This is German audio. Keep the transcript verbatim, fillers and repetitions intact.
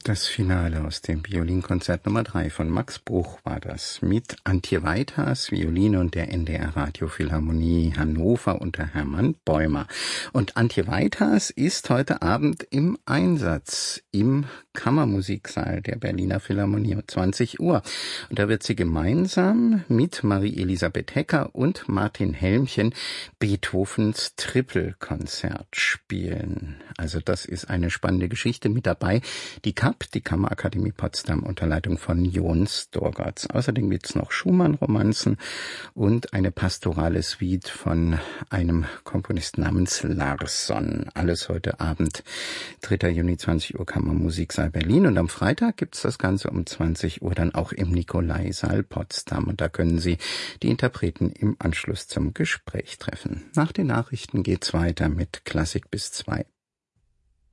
Das Finale aus dem Violinkonzert Nummer drei von Max Bruch war das, mit Antje Weiters, Violine und der N D R Radiophilharmonie Hannover unter Hermann Bäumer. Und Antje Weiters ist heute Abend im Einsatz im Kammermusiksaal der Berliner Philharmonie um zwanzig Uhr. Und da wird sie gemeinsam mit Marie-Elisabeth Hecker und Martin Helmchen Beethovens Trippelkonzert spielen. Also das ist eine spannende Geschichte. Mit dabei die K A P, die Kammerakademie Potsdam, unter Leitung von Jon Storgotz. Außerdem gibt's noch Schumann-Romanzen und eine pastorale Suite von einem Komponisten namens Larsson. Alles heute Abend, dritter Juni, zwanzig Uhr, Kammermusiksaal Berlin. Und am Freitag gibt's das Ganze um zwanzig Uhr dann auch im Nikolaisaal Potsdam. Und da können Sie die Interpreten im Anschluss zum Gespräch treffen. Nach den Nachrichten geht's weiter mit Klassik bis zwei.